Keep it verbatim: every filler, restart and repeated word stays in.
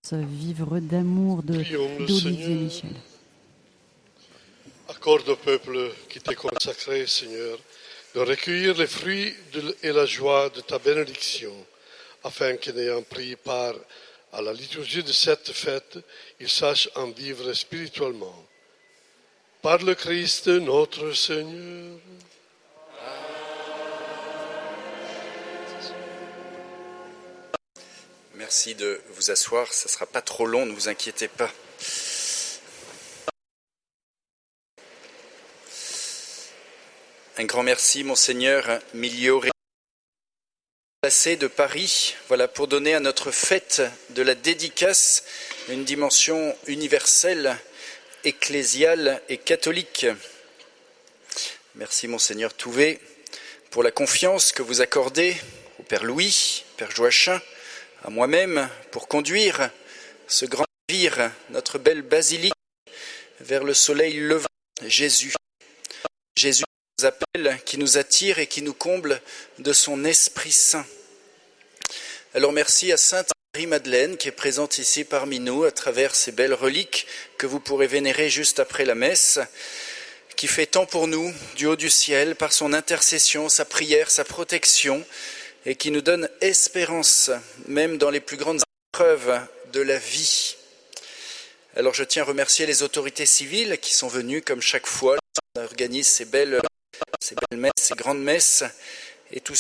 vivre d'amour de, d'Olivier Michel. Accorde au peuple qui t'est consacré, Seigneur, de recueillir les fruits de, et la joie de ta bénédiction, afin qu'ayant pris part à la liturgie de cette fête, ils sachent en vivre spirituellement. Par le Christ notre Seigneur. Merci de vous asseoir, ça ne sera pas trop long, ne vous inquiétez pas. Un grand merci, Monseigneur Migliore, placé de Paris, voilà, pour donner à notre fête de la dédicace une dimension universelle, ecclésiale et catholique. Merci, Monseigneur Touvet, pour la confiance que vous accordez au Père Louis, Père Joachim, à moi-même, pour conduire ce grand navire, notre belle basilique, vers le soleil levant, Jésus. Jésus qui nous appelle, qui nous attire et qui nous comble de son Esprit Saint. Alors merci à Sainte Marie-Madeleine qui est présente ici parmi nous à travers ces belles reliques que vous pourrez vénérer juste après la messe, qui fait tant pour nous du haut du ciel par son intercession, sa prière, sa protection, et qui nous donne espérance, même dans les plus grandes épreuves de la vie. Alors je tiens à remercier les autorités civiles qui sont venues, comme chaque fois, on organise ces belles, ces belles messes, ces grandes messes, et tous